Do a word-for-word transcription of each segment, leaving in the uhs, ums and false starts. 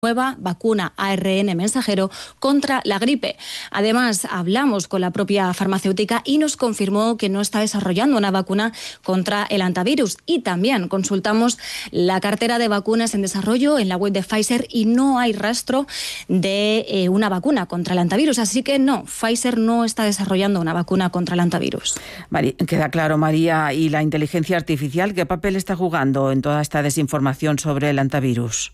nueva vacuna A R N mensajero contra la gripe. Además, hablamos con la propia farmacéutica y nos confirmó que no está desarrollando una vacuna contra el hantavirus. Y también consultamos la cartera de vacunas en desarrollo en la web de Pfizer y no hay rastro de eh, una vacuna contra el hantavirus. Así que no, Pfizer no está desarrollando una vacuna contra el hantavirus. María, queda claro, María, ¿y la inteligencia artificial qué papel está jugando en toda esta desinformación sobre el hantavirus?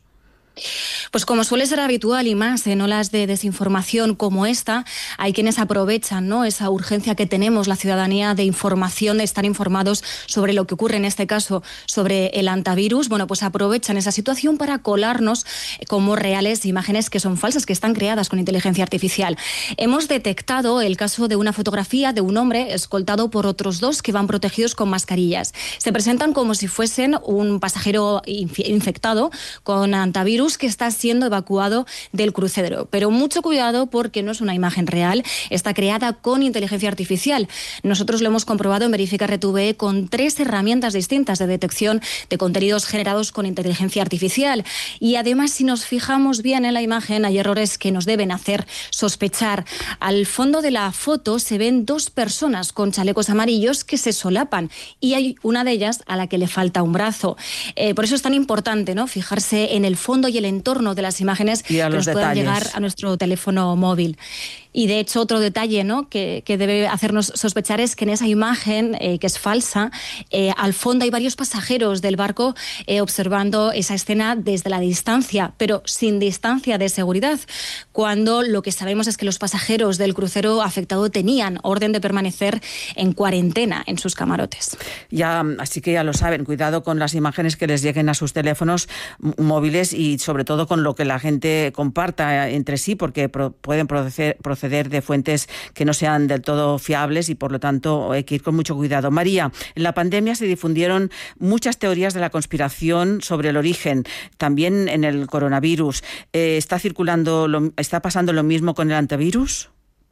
Pues como suele ser habitual y más en olas de desinformación como esta, hay quienes aprovechan, ¿no?, esa urgencia que tenemos la ciudadanía de información, de estar informados sobre lo que ocurre en este caso sobre el hantavirus. Bueno, pues aprovechan esa situación para colarnos como reales imágenes que son falsas, que están creadas con inteligencia artificial. Hemos detectado el caso de una fotografía de un hombre escoltado por otros dos que van protegidos con mascarillas. Se presentan como si fuesen un pasajero infectado con hantavirus que está siendo evacuado del crucero. Pero mucho cuidado porque no es una imagen real, está creada con inteligencia artificial. Nosotros lo hemos comprobado en Verifica R T V E con tres herramientas distintas de detección de contenidos generados con inteligencia artificial. Y además, si nos fijamos bien en la imagen, hay errores que nos deben hacer sospechar. Al fondo de la foto se ven dos personas con chalecos amarillos que se solapan y hay una de ellas a la que le falta un brazo. Eh, por eso es tan importante, ¿no?, fijarse en el fondo y el entorno de las imágenes que nos puedan llegar a nuestro teléfono móvil. Y de hecho, otro detalle, ¿no?, que, que debe hacernos sospechar es que en esa imagen, eh, que es falsa, eh, al fondo hay varios pasajeros del barco eh, observando esa escena desde la distancia, pero sin distancia de seguridad, cuando lo que sabemos es que los pasajeros del crucero afectado tenían orden de permanecer en cuarentena en sus camarotes. Ya, así que ya lo saben, cuidado con las imágenes que les lleguen a sus teléfonos móviles y sobre todo con lo que la gente comparta entre sí, porque pro- pueden proceder, proceder de fuentes que no sean del todo fiables y por lo tanto hay que ir con mucho cuidado. María, en la pandemia se difundieron muchas teorías de la conspiración sobre el origen, también en el coronavirus. Eh, ¿Está circulando, lo, está pasando lo mismo con el hantavirus?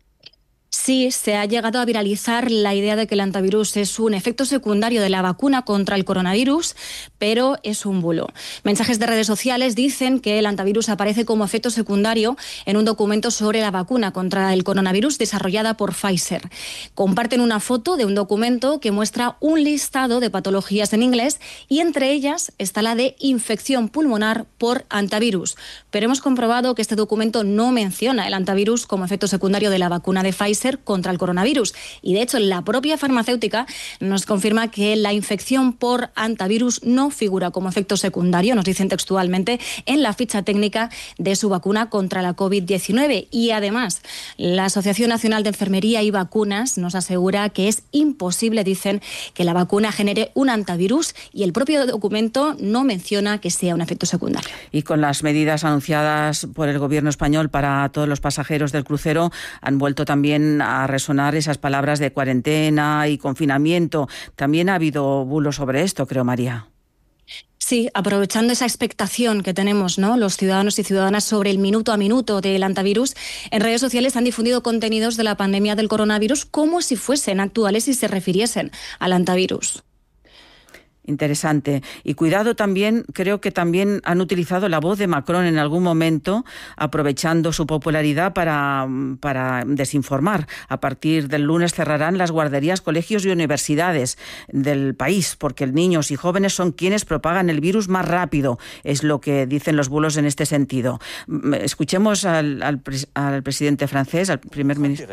Sí, se ha llegado a viralizar la idea de que el hantavirus es un efecto secundario de la vacuna contra el coronavirus, pero es un bulo. Mensajes de redes sociales dicen que el hantavirus aparece como efecto secundario en un documento sobre la vacuna contra el coronavirus desarrollada por Pfizer. Comparten una foto de un documento que muestra un listado de patologías en inglés y entre ellas está la de infección pulmonar por hantavirus. Pero hemos comprobado que este documento no menciona el hantavirus como efecto secundario de la vacuna de Pfizer contra el coronavirus. Y de hecho, la propia farmacéutica nos confirma que la infección por hantavirus no figura como efecto secundario, nos dicen textualmente, en la ficha técnica de su vacuna contra la COVID diecinueve. Y además, la Asociación Nacional de Enfermería y Vacunas nos asegura que es imposible, dicen, que la vacuna genere un hantavirus y el propio documento no menciona que sea un efecto secundario. Y con las medidas anunciadas por el gobierno español para todos los pasajeros del crucero, han vuelto también a resonar esas palabras de cuarentena y confinamiento. También ha habido bulos sobre esto, creo, María. Sí, aprovechando esa expectación que tenemos, ¿no?, los ciudadanos y ciudadanas sobre el minuto a minuto del hantavirus, en redes sociales han difundido contenidos de la pandemia del coronavirus como si fuesen actuales y se refiriesen al hantavirus. Interesante. Y cuidado también, creo que también han utilizado la voz de Macron en algún momento, aprovechando su popularidad para, para desinformar. A partir del lunes cerrarán las guarderías, colegios y universidades del país, porque niños y jóvenes son quienes propagan el virus más rápido, es lo que dicen los bulos en este sentido. Escuchemos al, al, al presidente francés, al primer ministro.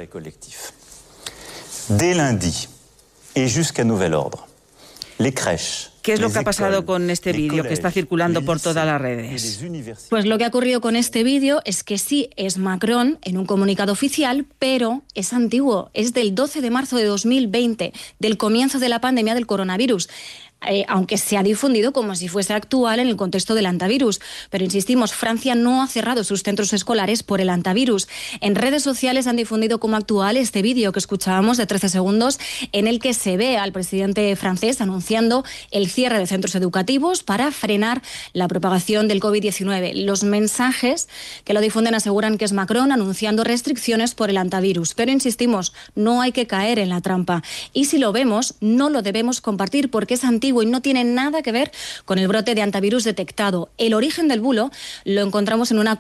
Dès lundi et jusqu'à nouvel ordre. ¿Qué es lo que ha pasado con este vídeo que está circulando por todas las redes? Pues lo que ha ocurrido con este vídeo es que sí, es Macron en un comunicado oficial, pero es antiguo, es del doce de marzo de dos mil veinte, del comienzo de la pandemia del coronavirus. Eh, aunque se ha difundido como si fuese actual en el contexto del hantavirus. Pero insistimos, Francia no ha cerrado sus centros escolares por el hantavirus. En redes sociales han difundido como actual este vídeo que escuchábamos de trece segundos en el que se ve al presidente francés anunciando el cierre de centros educativos para frenar la propagación del COVID diecinueve. Los mensajes que lo difunden aseguran que es Macron anunciando restricciones por el hantavirus. Pero insistimos, no hay que caer en la trampa. Y si lo vemos, no lo debemos compartir porque es antiguo negativo y no tiene nada que ver con el brote de antivirus detectado. El origen del bulo lo encontramos en una